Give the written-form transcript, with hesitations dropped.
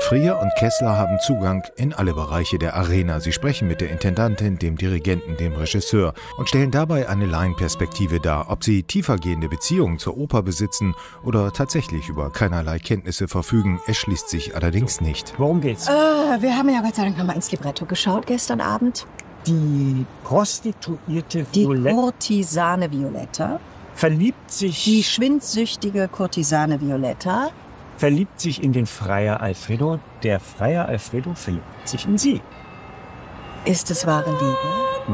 Freer und Kessler haben Zugang in alle Bereiche der Arena. Sie sprechen mit der Intendantin, dem Dirigenten, dem Regisseur und stellen dabei eine Laienperspektive dar. Ob sie tiefergehende Beziehungen zur Oper besitzen oder tatsächlich über keinerlei Kenntnisse verfügen, erschließt sich allerdings nicht. Worum geht's? Wir haben ja Gott sei Dank nochmal ins Libretto geschaut gestern Abend. Die Prostituierte Die Violetta Kurtisane Violetta. verliebt sich Die schwindsüchtige Kurtisane Violetta. in den Freier Alfredo. Der Freier Alfredo verliebt sich in sie. Ist es wahre Liebe?